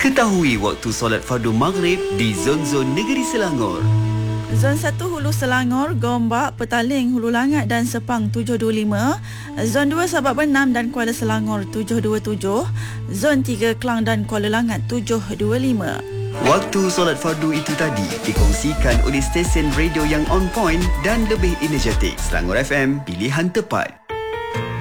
Ketahui waktu solat fardu maghrib di zon-zon negeri Selangor. Zon 1 Hulu Selangor, Gombak, Petaling, Hulu Langat dan Sepang 725. Zon 2 Sabak Benam dan Kuala Selangor 727. Zon 3 Klang dan Kuala Langat 725. Waktu solat fardu itu tadi dikongsikan oleh stesen radio yang on point dan lebih energetik. Selangor FM, pilihan tepat.